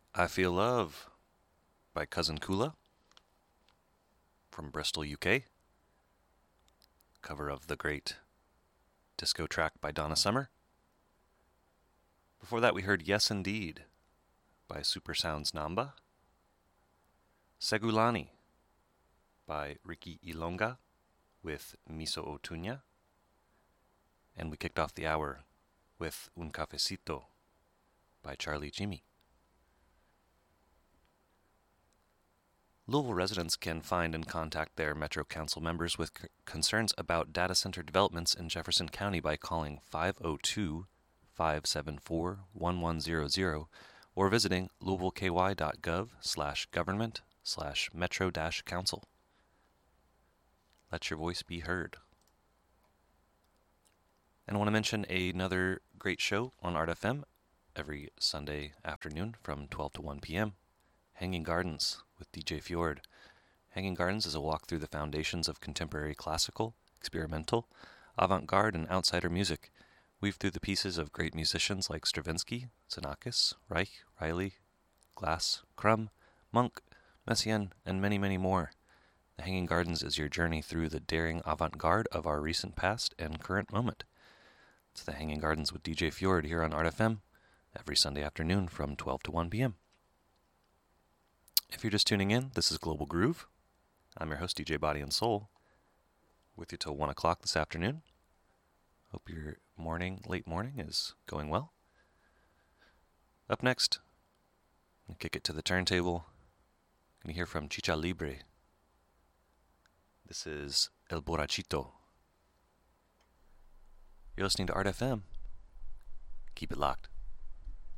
I Feel Love by Cousin Kula from Bristol, UK. Cover of the great disco track by Donna Summer. Before that, we heard Yes Indeed by Super Sounds Namba. Segulani by Ricky Ilonga with Miso Otunya. And we kicked off the hour with Un Cafecito by Charlie Jimmy. Louisville residents can find and contact their Metro Council members with concerns about data center developments in Jefferson County by calling 502-574-1100 or visiting louisvilleky.gov/government/metro-council. Let your voice be heard. And I want to mention another great show on Art FM every Sunday afternoon from 12 to 1 p.m. Hanging Gardens with DJ Fjord. Hanging Gardens is a walk through the foundations of contemporary classical, experimental, avant-garde, and outsider music, weaved through the pieces of great musicians like Stravinsky, Xenakis, Reich, Riley, Glass, Crumb, Monk, Messiaen, and many, many more. The Hanging Gardens is your journey through the daring avant-garde of our recent past and current moment. It's the Hanging Gardens with DJ Fjord here on Art FM every Sunday afternoon from 12 to 1 p.m. If you're just tuning in, this is Global Groove. I'm your host, DJ Body and Soul, with you till 1 o'clock this afternoon. Hope your late morning is going well. Up next, I'm going to kick it to the turntable. I'm going to hear from Chicha Libre. This is El Borrachito. You're listening to Art FM. Keep it locked.